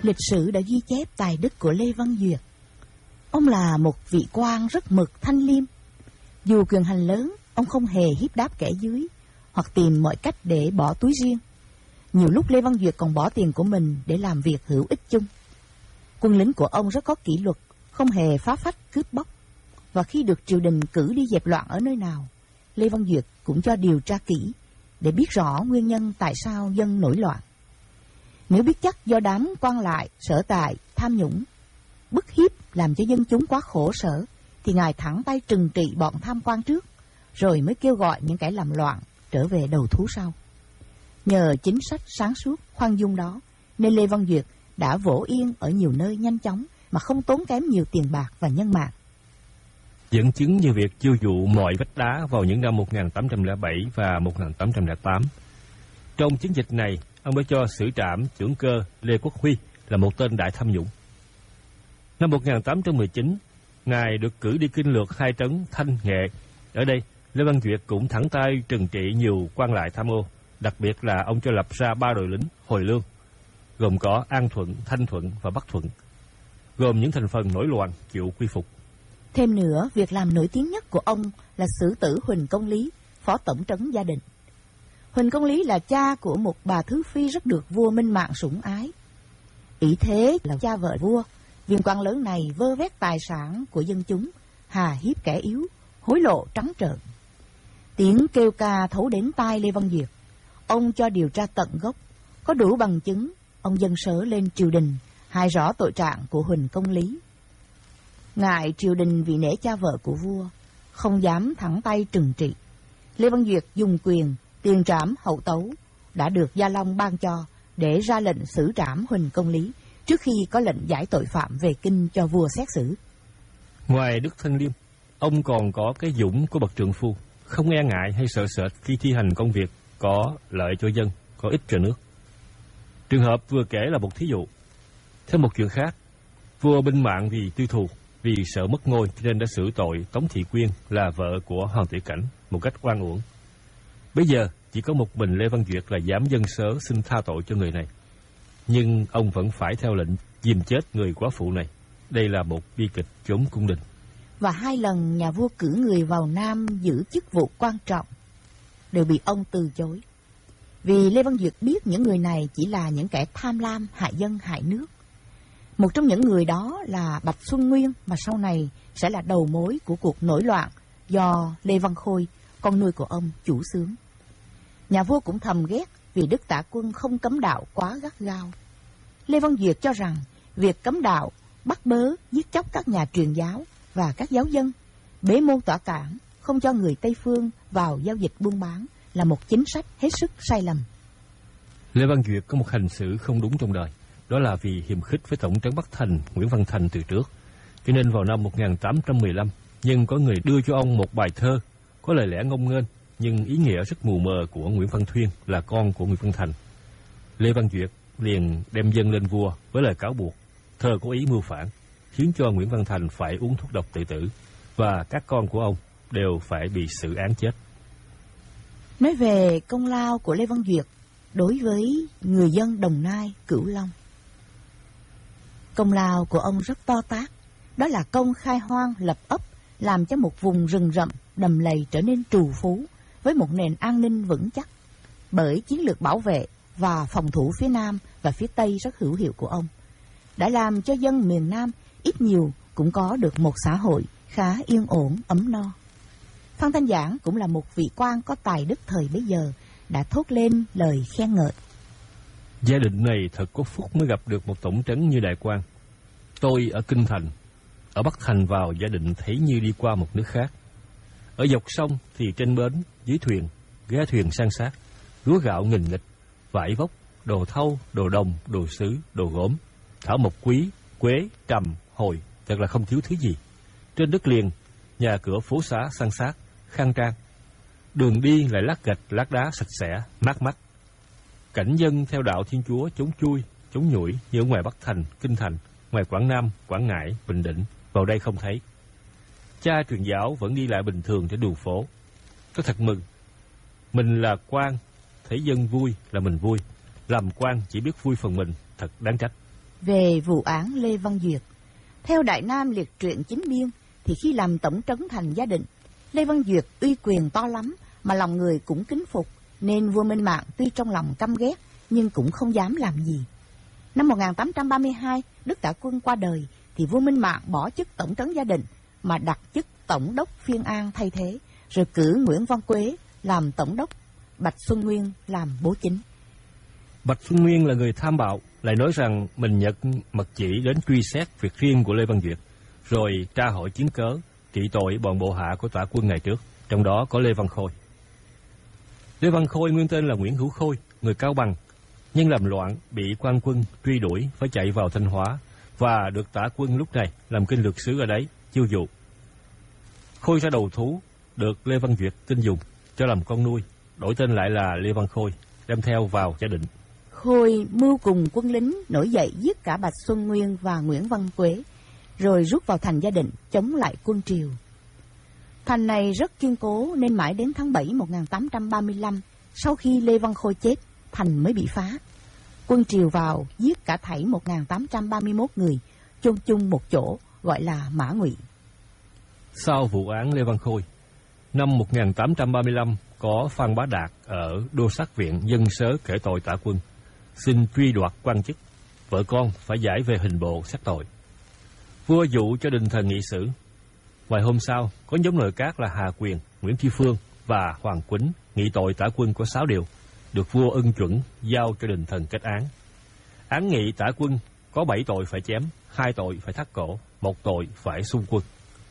Lịch sử đã ghi chép tài đức của Lê Văn Duyệt. Ông là một vị quan rất mực thanh liêm. Dù quyền hành lớn, ông không hề hiếp đáp kẻ dưới hoặc tìm mọi cách để bỏ túi riêng. Nhiều lúc Lê Văn Duyệt còn bỏ tiền của mình để làm việc hữu ích chung. Quân lính của ông rất có kỷ luật, không hề phá phách cướp bóc. Và khi được triều đình cử đi dẹp loạn ở nơi nào, Lê Văn Duyệt cũng cho điều tra kỹ để biết rõ nguyên nhân tại sao dân nổi loạn. Nếu biết chắc do đám quan lại sở tại tham nhũng, bức hiếp làm cho dân chúng quá khổ sở, thì ngài thẳng tay trừng trị bọn tham quan trước, rồi mới kêu gọi những kẻ làm loạn trở về đầu thú sau. Nhờ chính sách sáng suốt, khoan dung đó, nên Lê Văn Duyệt đã vỗ yên ở nhiều nơi nhanh chóng mà không tốn kém nhiều tiền bạc và nhân mạng. Dẫn chứng như việc chiêu dụ mọi vách đá vào những năm 1807 và 1808. Trong chiến dịch này, ông đã cho xử trảm trưởng cơ Lê Quốc Huy là một tên đại tham nhũng. Năm 1819, ngài được cử đi kinh lược hai trấn Thanh Nghệ. Ở đây, Lê Văn Duyệt cũng thẳng tay trừng trị nhiều quan lại tham ô, đặc biệt là ông cho lập ra 3 đội lính hồi lương, gồm có An Thuận, Thanh Thuận và Bắc Thuận, gồm những thành phần nổi loạn chịu quy phục. Thêm nữa, việc làm nổi tiếng nhất của ông là xử tử Huỳnh Công Lý, phó tổng trấn Gia Định. Huỳnh Công Lý là cha của một bà thứ phi rất được vua Minh Mạng sủng ái. Ý thế là cha vợ vua, viên quan lớn này vơ vét tài sản của dân chúng, hà hiếp kẻ yếu, hối lộ trắng trợn. Tiếng kêu ca thấu đến tai Lê Văn Duyệt. Ông cho điều tra tận gốc, có đủ bằng chứng, ông dâng sớ lên triều đình, hài rõ tội trạng của Huỳnh Công Lý. Ngại triều đình vì nể cha vợ của vua, không dám thẳng tay trừng trị. Lê Văn Duyệt dùng quyền tiền trảm hậu tấu đã được Gia Long ban cho để ra lệnh xử trảm Huỳnh Công Lý trước khi có lệnh giải tội phạm về kinh cho vua xét xử. Ngoài đức thanh liêm, ông còn có cái dũng của bậc trượng phu, không e ngại hay sợ sệt khi thi hành công việc có lợi cho dân, có ích cho nước. Trường hợp vừa kể là một thí dụ. Thêm một chuyện khác, vua Minh Mạng vì tư thù, vì sợ mất ngôi nên đã xử tội Tống Thị Quyên là vợ của Hoàng Tử Cảnh một cách oan uổng. Bây giờ chỉ có một mình Lê Văn Duyệt là dám dâng sớ xin tha tội cho người này, nhưng ông vẫn phải theo lệnh dìm chết người quá phụ này. Đây là một bi kịch chốn cung đình. Và 2 lần nhà vua cử người vào Nam giữ chức vụ quan trọng đều bị ông từ chối, vì Lê Văn Duyệt biết những người này chỉ là những kẻ tham lam hại dân hại nước. Một trong những người đó là Bạch Xuân Nguyên, mà sau này sẽ là đầu mối của cuộc nổi loạn do Lê Văn Khôi, con nuôi của ông, chủ xướng. Nhà vua cũng thầm ghét vì Đức Tạ Quân không cấm đạo quá gắt gao. Lê Văn Duyệt cho rằng việc cấm đạo, bắt bớ, giết chóc các nhà truyền giáo và các giáo dân, bế môn tỏa cản, không cho người Tây Phương vào giao dịch buôn bán là một chính sách hết sức sai lầm. Lê Văn Duyệt có một hành xử không đúng trong đời. Đó là vì hiềm khích với tổng trấn Bắc Thành Nguyễn Văn Thành từ trước. Cho nên vào năm 1815, nhưng có người đưa cho ông một bài thơ có lời lẽ ngông nghênh nhưng ý nghĩa rất mù mờ của Nguyễn Văn Thuyên, là con của Nguyễn Văn Thành. Lê Văn Duyệt liền đem dâng lên vua với lời cáo buộc thơ có ý mưu phản, khiến cho Nguyễn Văn Thành phải uống thuốc độc tự tử, và các con của ông đều phải bị xử án chết. Nói về công lao của Lê Văn Duyệt đối với người dân Đồng Nai, Cửu Long, công lao của ông rất to tát. Đó là công khai hoang lập ấp, làm cho một vùng rừng rậm đầm lầy trở nên trù phú với một nền an ninh vững chắc, bởi chiến lược bảo vệ và phòng thủ phía Nam và phía Tây rất hữu hiệu của ông, đã làm cho dân miền Nam ít nhiều cũng có được một xã hội khá yên ổn, ấm no. Phan Thanh Giảng cũng là một vị quan có tài đức thời bấy giờ, đã thốt lên lời khen ngợi. Gia đình này thật có phúc mới gặp được một tổng trấn như Đại Quan. Tôi ở Kinh Thành, ở Bắc Thành vào Gia Định thấy như đi qua một nước khác. Ở dọc sông thì trên bến, dưới thuyền, ghe thuyền san sát, lúa gạo nghìn nghịch, vải vóc, đồ thau, đồ đồng, đồ sứ, đồ gốm, thảo mộc quý, quế, trầm, hồi, thật là không thiếu thứ gì. Trên đất liền, nhà cửa phố xá san sát, khang trang. Đường đi lại lát gạch, lát đá sạch sẽ, mát mắt. Cảnh dân theo đạo Thiên Chúa chống chui, chống nhủi như ở ngoài Bắc Thành, Kinh Thành, ngoài Quảng Nam, Quảng Ngãi, Bình Định, vào đây không thấy. Cha truyền giáo vẫn đi lại bình thường trên đường phố. Tôi thật mừng. Mình là quan, thấy dân vui là mình vui. Làm quan chỉ biết vui phần mình, thật đáng trách. Về vụ án Lê Văn Duyệt, theo Đại Nam Liệt Truyện Chính Biên, thì khi làm tổng trấn thành Gia Định, Lê Văn Duyệt uy quyền to lắm mà lòng người cũng kính phục, nên vua Minh Mạng tuy trong lòng căm ghét nhưng cũng không dám làm gì. Năm 1832, Đức Tả Quân qua đời thì vua Minh Mạng bỏ chức tổng trấn Gia Định mà đặt chức tổng đốc Phiên An thay thế, rồi cử Nguyễn Văn Quế làm tổng đốc, Bạch Xuân Nguyên làm bố chính. Bạch Xuân Nguyên là người tham bạo, lại nói rằng mình nhận mật chỉ đến truy xét việc riêng của Lê Văn Duyệt, rồi tra hỏi chứng cớ, trị tội bọn bộ hạ của Tả Quân ngày trước, trong đó có Lê Văn Khôi. Lê Văn Khôi nguyên tên là Nguyễn Hữu Khôi, người Cao Bằng, nhưng làm loạn bị quan quân truy đuổi phải chạy vào Thanh Hóa và được Tả Quân lúc này làm kinh lược sứ ở đấy chiêu dụ. Khôi ra đầu thú, được Lê Văn Duyệt tin dùng cho làm con nuôi, đổi tên lại là Lê Văn Khôi, đem theo vào Gia Định. Khôi mưu cùng quân lính nổi dậy giết cả Bạch Xuân Nguyên và Nguyễn Văn Quế, rồi rút vào thành Gia Định chống lại quân Triều. Thành này rất kiên cố nên mãi đến tháng 7 1835, sau khi Lê Văn Khôi chết, thành mới bị phá. Quân Triều vào giết cả thảy 1831 người, chôn chung một chỗ gọi là Mã Ngụy. Sau vụ án Lê Văn Khôi, năm 1835 có Phan Bá Đạt ở Đô Sát Viện dân sớ kể tội Tả Quân, xin truy đoạt quan chức, vợ con phải giải về hình bộ xét tội. Vua dụ cho đình thần nghị xử. Vài hôm sau, có nhóm nội các là Hà Quyền, Nguyễn Tri Phương và Hoàng Quýnh nghị tội Tả Quân có 6 điều, được vua ưng chuẩn giao cho đình thần kết án. Án nghị Tả Quân có 7 tội phải chém, 2 tội phải thắt cổ, 1 tội phải xung quân.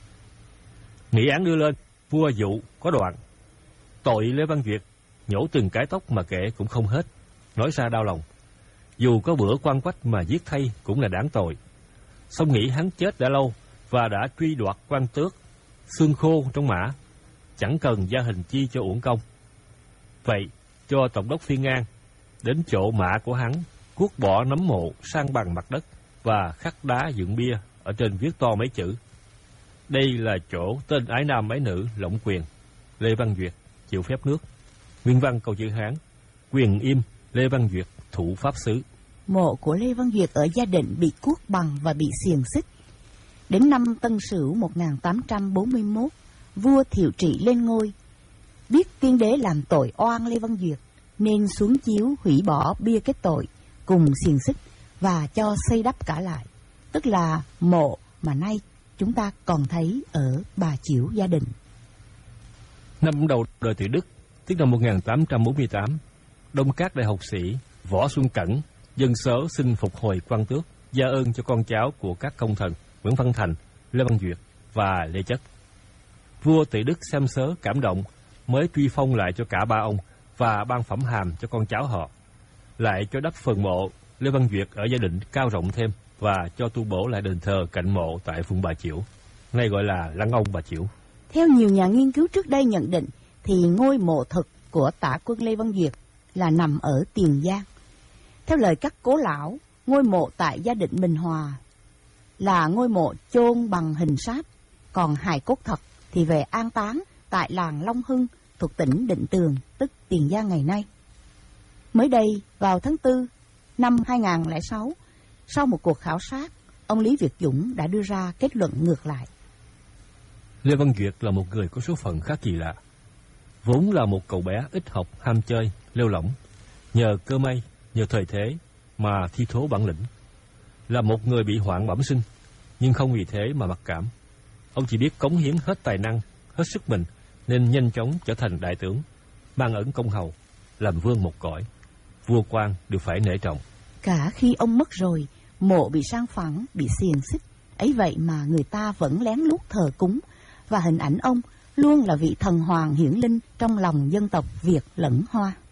Nghị án đưa lên, vua dụ có đoạn: tội Lê Văn Duyệt nhổ từng cái tóc mà kể cũng không hết, nói ra đau lòng. Dù có bữa quan quách mà giết thay cũng là đáng tội. Song nghĩ hắn chết đã lâu và đã truy đoạt quan tước, xương khô trong mã, chẳng cần gia hình chi cho uổng công. Vậy cho tổng đốc Phiên An đến chỗ mã của hắn, cuốc bỏ nấm mộ sang bằng mặt đất và khắc đá dựng bia, ở trên viết to mấy chữ: đây là chỗ tên ái nam ái nữ lộng quyền, Lê Văn Duyệt chịu phép nước. Nguyên văn câu chữ Hán: quyền im, Lê Văn Duyệt thụ pháp xứ. Mộ của Lê Văn Duyệt ở Gia Định bị cuốc bằng và bị xiềng xích. Đến năm Tân Sửu 1841, vua Thiệu Trị lên ngôi, biết tiên đế làm tội oan Lê Văn Duyệt nên xuống chiếu hủy bỏ bia kết tội cùng xiềng xích và cho xây đắp cả lại, tức là mộ mà nay chúng ta còn thấy ở Bà Chiểu, Gia Định. Năm đầu đời Tự Đức, tức năm 1848, Đông Các đại học sĩ Võ Xuân Cẩn dân sớ xin phục hồi quan tước, gia ơn cho con cháu của các công thần Nguyễn Văn Thành, Lê Văn Duyệt và Lê Chất. Vua Tự Đức xem sớ cảm động, mới truy phong lại cho cả ba ông và ban phẩm hàm cho con cháu họ, lại cho đắp phần mộ Lê Văn Duyệt ở Gia Định cao rộng thêm và cho tu bổ lại đền thờ cạnh mộ tại vùng Bà Chiểu, nay gọi là Lăng Ông Bà Chiểu. Theo nhiều nhà nghiên cứu trước đây nhận định, thì ngôi mộ thực của Tả Quân Lê Văn Duyệt là nằm ở Tiền Giang. Theo lời các cố lão, ngôi mộ tại Gia Định Bình Hòa là ngôi mộ chôn bằng hình sáp, còn hài cốt thật thì về an táng tại làng Long Hưng thuộc tỉnh Định Tường, tức Tiền Giang ngày nay. Mới đây, vào tháng 4 năm 2006, sau một cuộc khảo sát, ông Lý Việt Dũng đã đưa ra kết luận ngược lại. Lê Văn Duyệt là một người có số phận khá kỳ lạ. Vốn là một cậu bé ít học, ham chơi, lêu lỏng, nhờ cơ may, nhờ thời thế mà thi thố bản lĩnh. Là một người bị hoạn bẩm sinh, nhưng không vì thế mà mặc cảm. Ông chỉ biết cống hiến hết tài năng, hết sức mình, nên nhanh chóng trở thành đại tướng, mang ẩn công hầu, làm vương một cõi. Vua quan đều phải nể trọng. Cả khi ông mất rồi, mộ bị sang phẳng, bị xiềng xích, ấy vậy mà người ta vẫn lén lút thờ cúng, và hình ảnh ông luôn là vị thần hoàng hiển linh trong lòng dân tộc Việt lẫn Hoa.